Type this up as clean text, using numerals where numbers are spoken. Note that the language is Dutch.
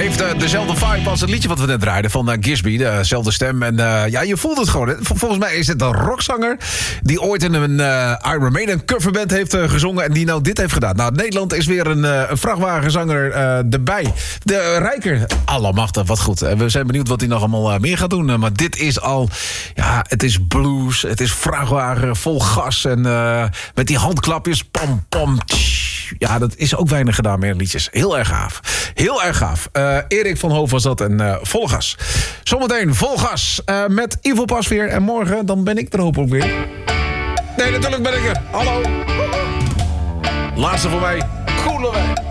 Heeft dezelfde vibe als het liedje wat we net draaiden van Gisby. Dezelfde stem. En ja, je voelt het gewoon. Hè. Volgens mij is het een rockzanger die ooit in een Iron Maiden coverband heeft gezongen en die nou dit heeft gedaan. Nou, Nederland is weer een vrachtwagenzanger erbij. De Rijker. Allemachtig, wat goed. We zijn benieuwd wat hij nog allemaal meer gaat doen. Maar dit is al, ja, het is blues. Het is vrachtwagen vol gas. En met die handklapjes. Pam, pam, tsch. Ja, dat is ook weinig gedaan meer liedjes. Heel erg gaaf. Heel erg gaaf. Erik van Hoof was dat en vol gas. Zometeen vol gas met Ivo Pasveer. En morgen dan ben ik er hopelijk weer. Nee, natuurlijk ben ik er. Hallo. Laatste voor mij. Koelewijn.